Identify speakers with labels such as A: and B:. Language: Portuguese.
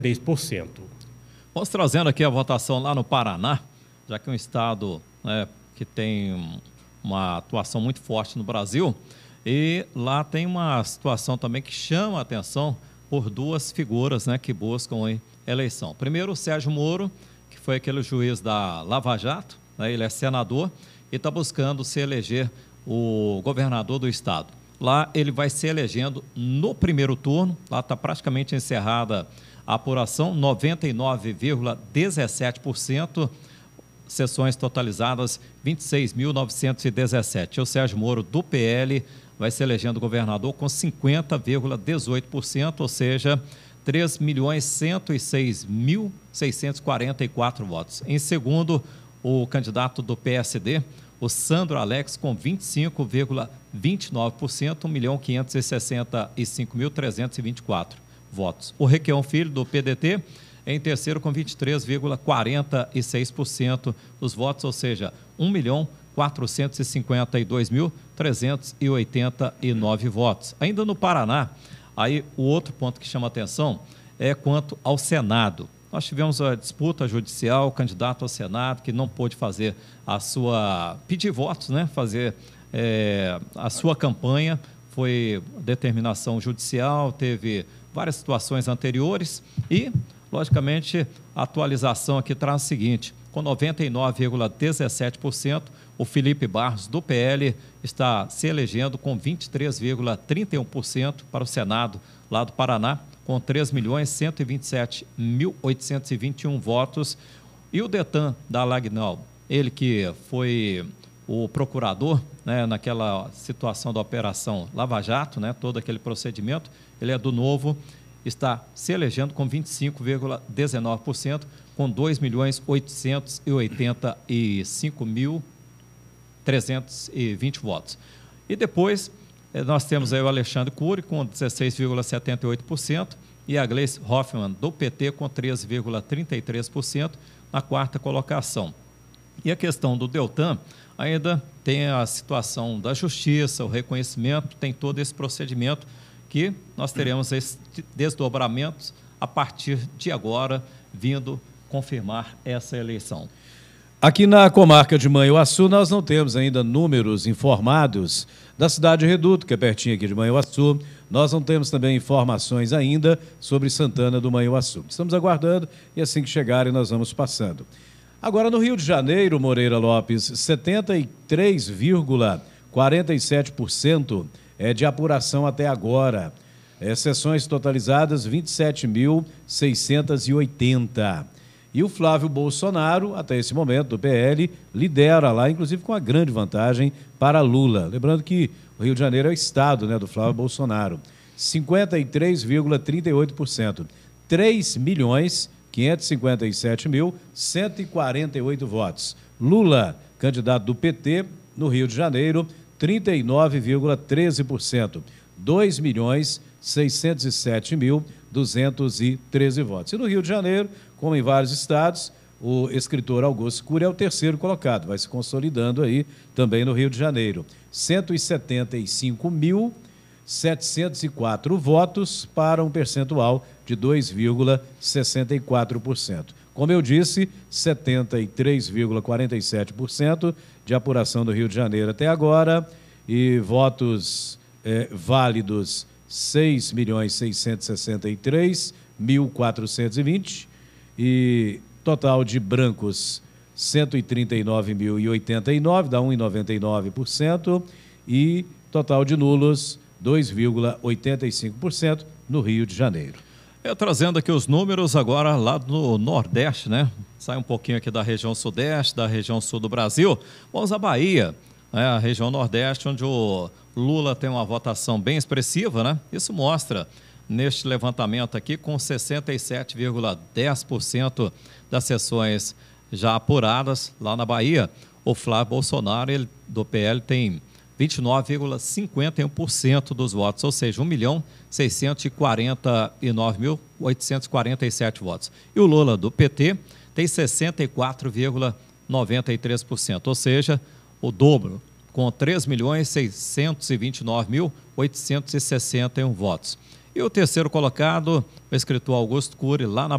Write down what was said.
A: 3%.
B: Vamos trazendo aqui a votação lá no Paraná, já que é um estado, né, que tem uma atuação muito forte no Brasil, e lá tem uma situação também que chama a atenção por duas figuras, né, que buscam a eleição. Primeiro, o Sérgio Moro, que foi aquele juiz da Lava Jato, né, ele é senador e está buscando se eleger o governador do estado. Lá ele vai se elegendo no primeiro turno, lá está praticamente encerrada a apuração, 99,17%, sessões totalizadas 26.917. O Sérgio Moro, do PL, vai se elegendo governador com 50,18%, ou seja, 3.106.644 votos. Em segundo, o candidato do PSD, o Sandro Alex, com 25,29%, 1.565.324 votos. O Requião Filho, do PDT, em terceiro com 23,46% dos votos, ou seja, 1.452.389 votos. Ainda no Paraná, aí o outro ponto que chama atenção é quanto ao Senado. Nós tivemos a disputa judicial, o candidato ao Senado que não pôde fazer pedir votos, né? Fazer a sua campanha, foi determinação judicial, teve várias situações anteriores e, logicamente, a atualização aqui traz o seguinte: com 99,17%, o Felipe Barros, do PL, está se elegendo com 23,31% para o Senado lá do Paraná, com 3.127.821 votos. E o Deltan Dallagnol, ele que foi o procurador, né, naquela situação da Operação Lava Jato, né, todo aquele procedimento, ele é do Novo, está se elegendo com 25,19%, com 2.885.320 votos. E depois, nós temos aí o Alexandre Cury, com 16,78%, e a Gleice Hoffmann, do PT, com 13,33%, na quarta colocação. E a questão do Deltan ainda tem a situação da justiça, o reconhecimento, tem todo esse procedimento que nós teremos esses desdobramentos a partir de agora, vindo confirmar essa eleição.
C: Aqui na comarca de Manhuaçu, nós não temos ainda números informados da cidade de Reduto, que é pertinho aqui de Manhuaçu. Nós não temos também informações ainda sobre Santana do Manhuaçu. Estamos aguardando e assim que chegarem nós vamos passando. Agora, no Rio de Janeiro, Moreira Lopes, 73,47% de apuração até agora. Sessões totalizadas 27.680. E o Flávio Bolsonaro, até esse momento, do PL, lidera lá, inclusive com uma grande vantagem para Lula. Lembrando que o Rio de Janeiro é o estado, né, do Flávio Bolsonaro. 53,38%. 3.557.148 votos. Lula, candidato do PT, no Rio de Janeiro, 39,13%. 2.607.213 votos. E no Rio de Janeiro, como em vários estados, o escritor Augusto Cury é o terceiro colocado, vai se consolidando aí também no Rio de Janeiro. 175.704 votos para um percentual de 2,64%. Como eu disse, 73,47% de apuração do Rio de Janeiro até agora e votos válidos 6.663.420 e total de brancos 139.089, dá 1,99%, e total de nulos 2,85% no Rio de Janeiro.
B: Trazendo aqui os números agora lá do Nordeste, né? Sai um pouquinho aqui da região Sudeste, da região Sul do Brasil. Vamos à Bahia, né? A região Nordeste, onde o Lula tem uma votação bem expressiva, né? Isso mostra neste levantamento aqui, com 67,10% das sessões já apuradas lá na Bahia. O Flávio Bolsonaro, ele, do PL, tem 29,51% dos votos, ou seja, 1.649.847 votos. E o Lula, do PT, tem 64,93%, ou seja, o dobro, com 3.629.861 votos. E o terceiro colocado, o escritor Augusto Cury, lá na